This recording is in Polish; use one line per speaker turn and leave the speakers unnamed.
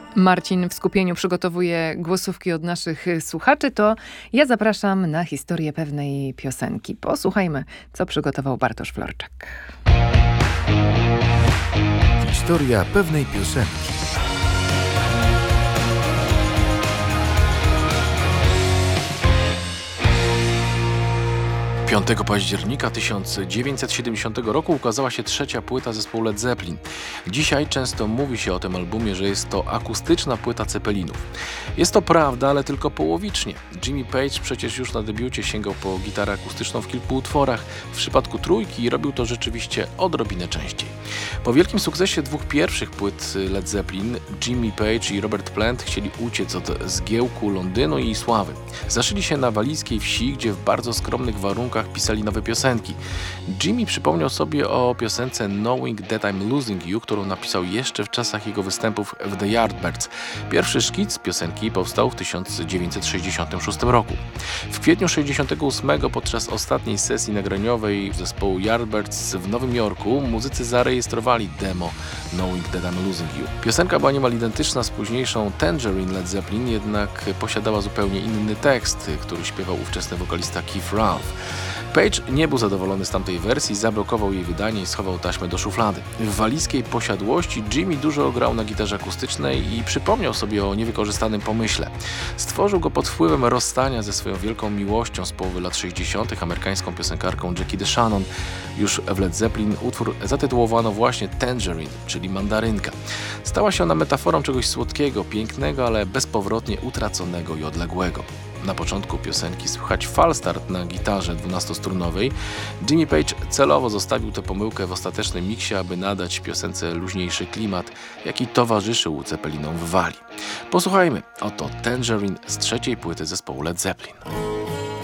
Marcin w skupieniu przygotowuje głosówki od naszych słuchaczy, to ja zapraszam na historię pewnej piosenki. Posłuchajmy, co przygotował Bartosz Florczak.
Historia pewnej piosenki. 5 października 1970 roku ukazała się trzecia płyta zespołu Led Zeppelin. Dzisiaj często mówi się o tym albumie, że jest to akustyczna płyta Zeppelinów. Jest to prawda, ale tylko połowicznie. Jimmy Page przecież już na debiucie sięgał po gitarę akustyczną w kilku utworach. W przypadku trójki robił to rzeczywiście odrobinę częściej. Po wielkim sukcesie dwóch pierwszych płyt Led Zeppelin, Jimmy Page i Robert Plant chcieli uciec od zgiełku Londynu i sławy. Zaszyli się na walijskiej wsi, gdzie w bardzo skromnych warunkach pisali nowe piosenki. Jimmy przypomniał sobie o piosence Knowing That I'm Losing You, którą napisał jeszcze w czasach jego występów w The Yardbirds. Pierwszy szkic piosenki powstał w 1966 roku. W kwietniu 1968 podczas ostatniej sesji nagraniowej zespołu Yardbirds w Nowym Jorku muzycy zarejestrowali demo Knowing That I'm Losing You. Piosenka była niemal identyczna z późniejszą Tangerine Led Zeppelin, jednak posiadała zupełnie inny tekst, który śpiewał ówczesny wokalista Keith Ralph. Page nie był zadowolony z tamtej wersji, zablokował jej wydanie i schował taśmę do szuflady. W walijskiej posiadłości Jimmy dużo grał na gitarze akustycznej i przypomniał sobie o niewykorzystanym pomyśle. Stworzył go pod wpływem rozstania ze swoją wielką miłością z połowy lat 60. amerykańską piosenkarką Jackie DeShannon. Już w Led Zeppelin utwór zatytułowano właśnie Tangerine, czyli mandarynka. Stała się ona metaforą czegoś słodkiego, pięknego, ale bezpowrotnie utraconego i odległego. Na początku piosenki słychać falstart na gitarze 12-strunowej. Jimmy Page celowo zostawił tę pomyłkę w ostatecznym miksie, aby nadać piosence luźniejszy klimat, jaki towarzyszył Zeppelinom w Walii. Posłuchajmy oto Tangerine z trzeciej płyty zespołu Led Zeppelin.